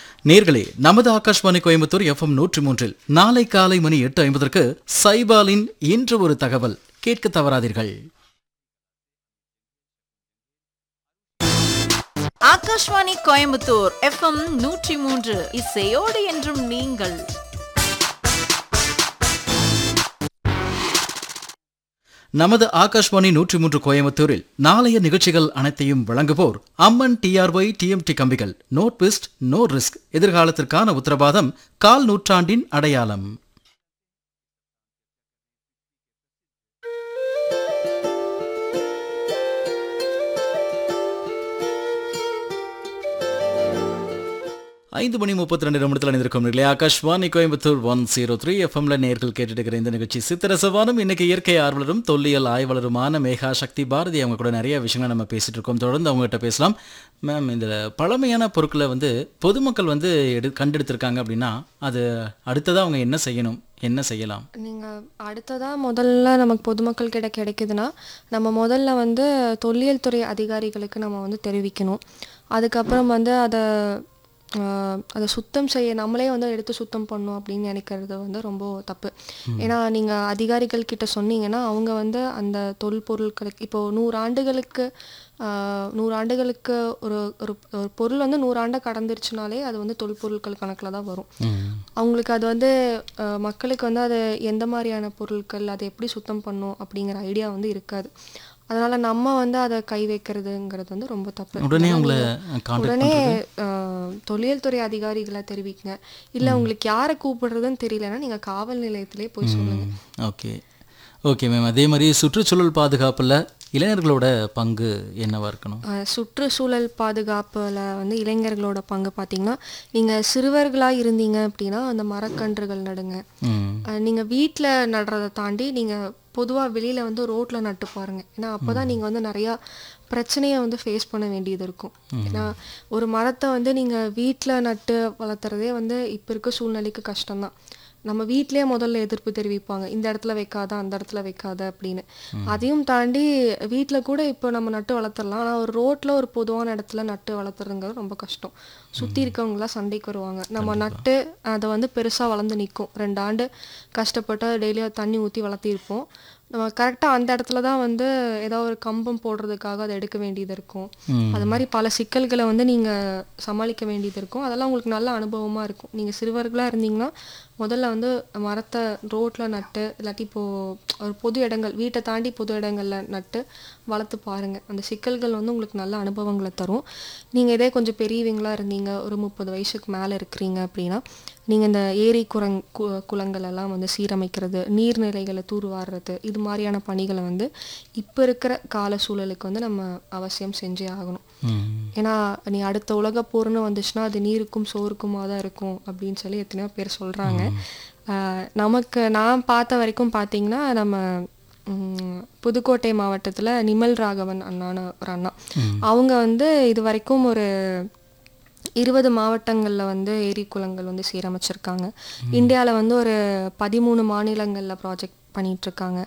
நேர்களே, நமது ஆகாஷ்வாணி கோயம்புத்தூர் FM 103 நாளை காலை மணி 8:50 சைபாலின் இன்று ஒரு தகவல் கேட்க தவறாதீர்கள். ஆகாஷ்வாணி கோயம்புத்தூர் FM 103 இசையோடு என்றும் நீங்கள். நமது ஆகாஷ்வாணி 103 கோயம்புத்தூரில் நாளைய நிகழ்ச்சிகள் அனைத்தையும் வழங்குவோர் அம்மன் TRY TMT கம்பிகள். நோ ட்விஸ்ட் நோ ரிஸ்க், எதிர்காலத்திற்கான உத்தரவாதம், கால் நூற்றாண்டின் அடையாளம். ஐந்து மணி 32 நிமிடத்தில் அணிந்திருக்கும் ஆகாஷ்வாணி கோயம்புத்தூர் 103 FMல நேர்கள் கேட்டுட்டு இந்த நிகழ்ச்சி சித்திரசவானம். இன்னைக்கு இயற்கை ஆர்வலரும் தொல்லியல் ஆய்வாளருமான மேகா சக்தி பாரதி அவங்க கூட நிறைய விஷயங்களை நம்ம பேசிட்டு இருக்கோம். தொடர்ந்து அவங்ககிட்ட பேசலாம். மேம், இந்த பழமையான பொருட்களை பொதுமக்கள் கண்டெடுத்திருக்காங்க அப்படின்னா அது அடுத்ததாக அவங்க என்ன செய்யணும், என்ன செய்யலாம்? நீங்கள் அடுத்ததாக முதல்ல நமக்கு பொதுமக்கள் கிட்ட கிடைக்குதுன்னா நம்ம முதல்ல தொல்லியல் துறை அதிகாரிகளுக்கு நம்ம தெரிவிக்கணும். அதுக்கப்புறம் அதை சுத்தம் செய்ய நம்மளே எடுத்து சுத்தம் பண்ணணும் அப்படின்னு நினைக்கிறது ரொம்ப தப்பு. ஏன்னா நீங்கள் அதிகாரிகள் கிட்ட சொன்னீங்கன்னா அவங்க அந்த தொல்பொருட்களுக்கு இப்போது 100 ஆண்டுகளுக்கு ஒரு ஒரு ஒரு பொருள் 100 ஆண்டை கடந்துருச்சுனாலே அது தொல்பொருட்கள் கணக்கில் தான் வரும். அவங்களுக்கு அது மக்களுக்கு அது எந்த மாதிரியான பொருட்கள், அதை எப்படி சுத்தம் பண்ணும் அப்படிங்கிற ஐடியா இருக்காது. அதனால நம்ம அதை கை வைக்கிறதுங்கிறது ரொம்ப தப்பு. உடனே தொல்லியல் துறை அதிகாரிகளை தெரிவிங்க. இல்லை உங்களுக்கு யாரை கூப்பிடுறதுன்னு தெரியலன்னா நீங்கள் காவல் நிலையத்திலே போய் சொல்லுங்க. Okay ma'am. அதே மாதிரி சுற்றுச்சூழல் பாதுகாப்பில் இளைஞர்களோட பங்கு என்னவா இருக்கணும்? சுற்றுச்சூழல் பாதுகாப்பில் இளைஞர்களோட பங்கு பார்த்தீங்கன்னா, நீங்கள் சிறுவர்களாக இருந்தீங்க அப்படின்னா அந்த மரக்கன்றுகள் நடுங்க. நீங்கள் வீட்டில் நடுறதை தாண்டி நீங்கள் பொதுவாக வெளியில் ரோட்டில் நட்டு பாருங்கள். ஏன்னா அப்போ தான் நீங்கள் நிறையா பிரச்சனையை ஃபேஸ் பண்ண வேண்டியது இருக்கும். ஏன்னா ஒரு மரத்தை நீங்கள் வீட்டில் நட்டு வளர்த்துறதே இப்போ இருக்க சூழ்நிலைக்கு கஷ்டம்தான். நம்ம வீட்டிலே முதல்ல எதிர்ப்பு தெரிவிப்பாங்க, இந்த இடத்துல வைக்காத, அந்த இடத்துல வைக்காத அப்படின்னு. அதையும் தாண்டி வீட்டில் கூட இப்போ நம்ம நட்டு வளர்த்துடலாம். ஆனால் ஒரு ரோட்டில் ஒரு பொதுவான இடத்துல நட்டு வளர்த்துறதுங்கிறது ரொம்ப கஷ்டம். சுற்றி இருக்கவங்களாம் சண்டைக்கு வருவாங்க. நம்ம நட்டு அதை பெருசாக வளர்ந்து நிற்கும். 2 ஆண்டு கஷ்டப்பட்டு டெய்லியும் தண்ணி ஊற்றி வளர்த்திருப்போம். நம்ம கரெக்டாக அந்த இடத்துல தான் ஏதோ ஒரு கம்பம் போடுறதுக்காக அதை எடுக்க வேண்டியது இருக்கும். அது மாதிரி பல சிக்கல்களை நீங்கள் சமாளிக்க வேண்டியது இருக்கும். அதெல்லாம் உங்களுக்கு நல்ல அனுபவமாக இருக்கும். நீங்கள் சிறுவர்களாக இருந்தீங்கன்னா முதல்ல மரத்தை ரோட்டில் நட்டு, இல்லாட்டி இப்போது ஒரு பொது இடங்கள், வீட்டை தாண்டி பொது இடங்களில் நட்டு வளர்த்து பாருங்கள். அந்த சிக்கல்கள் உங்களுக்கு நல்ல அனுபவங்களை தரும். நீங்கள் இதே கொஞ்சம் பெரியவங்களாக இருந்தீங்க, ஒரு 30 வயசுக்கு மேலே இருக்கிறீங்க அப்படின்னா நீங்கள் இந்த ஏரி குளங்கள் எல்லாம் சீரமைக்கிறது, நீர்நிலைகளை தூர்வாடுறது, இது மாதிரியான பணிகளை இப்போ இருக்கிற கால சூழலுக்கு நம்ம அவசியம் செஞ்சே ஆகணும். ஏன்னா நீ அடுத்த உலக போர்னு வந்துச்சுன்னா அது நீருக்கும் சோறுக்குமா தான் இருக்கும் அப்படின்னு சொல்லி எத்தனையோ பேர் சொல்கிறாங்க. நான் பார்த்த வரைக்கும் பார்த்தீங்கன்னா நம்ம புதுக்கோட்டை மாவட்டத்தில் நிமல் ராகவன் அண்ணான்னு ஒரு அண்ணா, அவங்க இது வரைக்கும் ஒரு 20 மாவட்டங்களில் ஏரி குளங்கள் சீரமைச்சிருக்காங்க. இந்தியாவில் ஒரு 13 மாநிலங்களில் ப்ராஜெக்ட் பண்ணிகிட்ருக்காங்க.